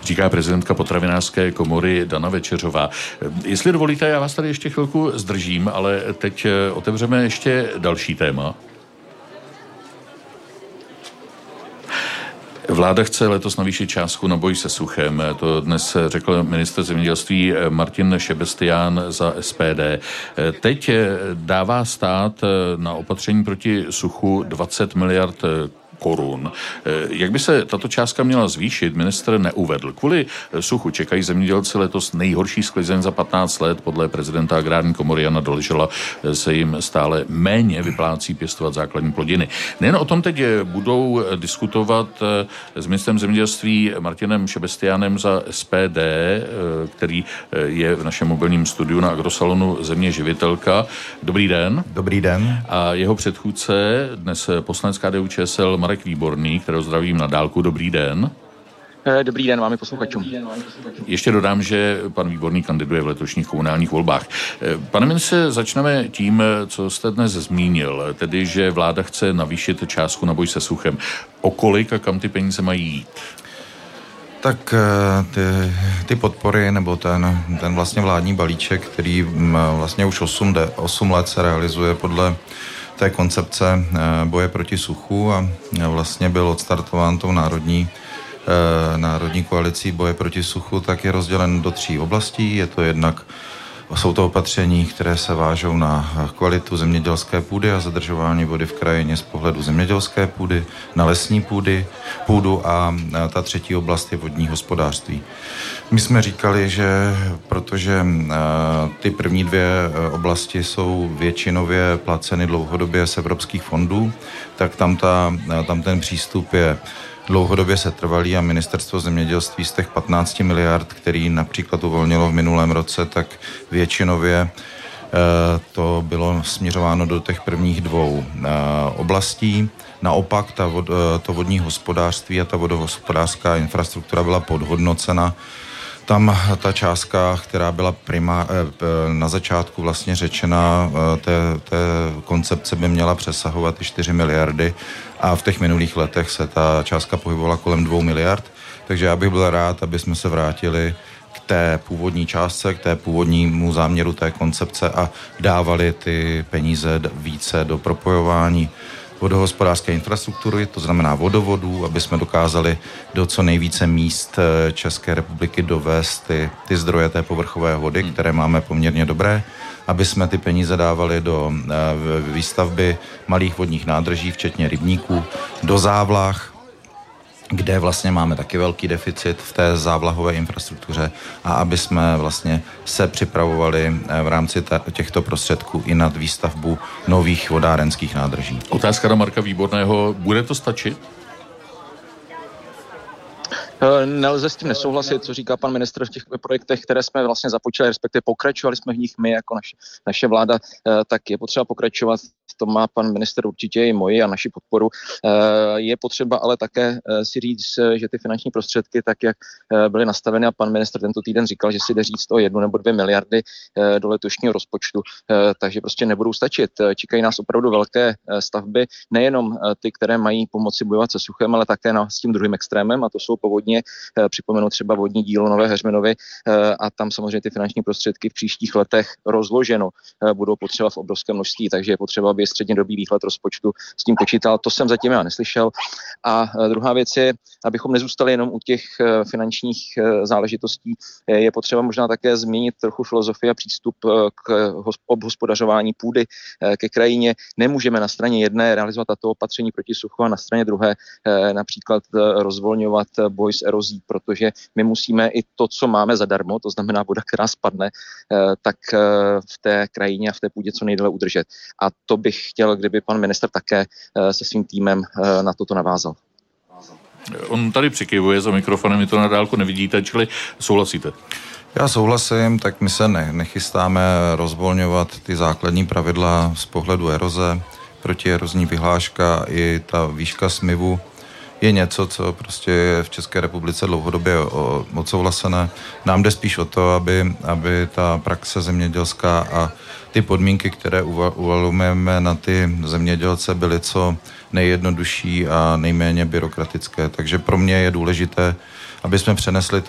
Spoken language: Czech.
Říká prezidentka Potravinářské komory Dana Večeřová. Jestli dovolíte, já vás tady ještě chvilku zdržím, ale teď otevřeme ještě další téma. Vláda chce letos navýšit částku na boj se suchem. To dnes řekl ministr zemědělství Martin Šebestián za SPD. Teď dává stát na opatření proti suchu 20 miliard korun. Jak by se tato částka měla zvýšit, ministr neuvedl. Kvůli suchu čekají zemědělci letos nejhorší sklizeň za 15 let. Podle prezidenta Agrární komory Jana Doležela se jim stále méně vyplácí pěstovat základní plodiny. Nejen o tom teď budou diskutovat s ministrem zemědělství Martinem Šebestiánem za SPD, který je v našem mobilním studiu na Agrosalonu Země živitelka. Dobrý den. Dobrý den. A jeho předchůdce, dnes poslanec KDU-ČSL Marek Výborný, kterého zdravím na dálku. Dobrý den. Dobrý den vám i posluchačům. Ještě dodám, že pan Výborný kandiduje v letošních komunálních volbách. Pane ministře, začneme tím, co jste dnes zmínil, tedy, že vláda chce navýšit částku na boj se suchem. O kolik a kam ty peníze mají jít? Tak ty podpory, nebo ten vlastně vládní balíček, který vlastně už 8 let se realizuje podle té koncepce boje proti suchu a vlastně byl odstartován tou národní koalicí boje proti suchu, tak je rozdělen do 3 oblastí. Jsou to opatření, které se vážou na kvalitu zemědělské půdy a zadržování vody v krajině z pohledu zemědělské půdy, na lesní půdu a ta 3. oblast je vodní hospodářství. My jsme říkali, že protože ty první 2 oblasti jsou většinově placeny dlouhodobě z evropských fondů, tak tam ten přístup je dlouhodobě setrvalý a ministerstvo zemědělství z těch 15 miliard, který například uvolnilo v minulém roce, tak většinově to bylo směřováno do těch prvních 2 oblastí. Naopak to vodní hospodářství a ta vodohospodářská infrastruktura byla podhodnocena. Tam ta částka, která byla na začátku vlastně řečena, té koncepce by měla přesahovat i 4 miliardy a v těch minulých letech se ta částka pohybovala kolem 2 miliard. Takže já bych byl rád, aby jsme se vrátili k té původní částce, k té původnímu záměru té koncepce a dávali ty peníze více do propojování vodohospodářské infrastruktury, to znamená vodovodů, aby jsme dokázali do co nejvíce míst České republiky dovést ty zdroje té povrchové vody, které máme poměrně dobré, aby jsme ty peníze dávali do výstavby malých vodních nádrží, včetně rybníků, do závlah, kde vlastně máme taky velký deficit v té závlahové infrastruktuře a aby jsme vlastně se připravovali v rámci těchto prostředků i nad výstavbu nových vodárenských nádrží. Otázka na Marka Výborného. Bude to stačit? Nelze s tím nesouhlasit, co říká pan ministr v těch projektech, které jsme vlastně započali, respektive pokračovali jsme v nich my jako naše vláda, tak je potřeba pokračovat. To má pan ministr určitě i moji a naši podporu. Je potřeba ale také si říct, že ty finanční prostředky, tak jak byly nastaveny, a pan ministr tento týden říkal, že si jde říct o 1 nebo 2 miliardy do letošního rozpočtu, takže prostě nebudou stačit. Čekají nás opravdu velké stavby, nejenom ty, které mají pomoci bojovat se suchem, ale také s tím druhým extrémem, a to jsou povodně. Připomenu třeba vodní dílo Nové Heřminovy a tam samozřejmě ty finanční prostředky v příštích letech rozloženo budou potřeba v obrovském množství, takže je potřeba, aby střednědobý výhled rozpočtu s tím počítal. To jsem zatím já neslyšel. A druhá věc je, abychom nezůstali jenom u těch finančních záležitostí, je potřeba možná také změnit trochu filozofii a přístup k obhospodařování půdy ke krajině. Nemůžeme na straně jedné realizovat tato opatření proti suchu a na straně druhé například rozvolňovat boj s erozí, protože my musíme i to, co máme zadarmo, to znamená voda, která spadne, tak v té krajině a v té půdě co nejdéle udržet. A to bych chtěl, kdyby pan ministr také se svým týmem na toto navázal. On tady přikyvuje za mikrofonem, my to na dálku nevidíte, čili souhlasíte? Já souhlasím, tak my se nechystáme rozvolňovat ty základní pravidla z pohledu eroze, protierozní vyhláška i ta výška smyvu je něco, co prostě je v České republice dlouhodobě odsouhlasené. Nám jde spíš o to, aby ta praxe zemědělská a ty podmínky, které uvalujeme na ty zemědělce, byly co nejjednodušší a nejméně byrokratické. Takže pro mě je důležité, aby jsme přenesli